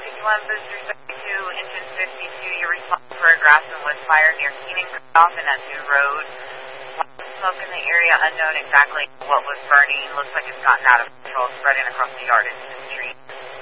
51 Booster 72, engine 52, you're responsible for a grass and wood fire near Keenan Cutoff and at New Road. Smoke in the area, unknown exactly what was burning. Looks like it's gotten out of control, spreading across the yard into the street.